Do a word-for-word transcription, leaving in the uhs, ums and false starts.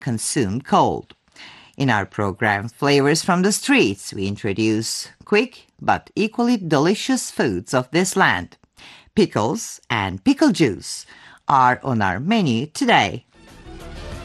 consumed cold. In our program, Flavors from the Streets, we introduce quick but equally delicious foods of this land. Pickles and pickle juice are on our menu today.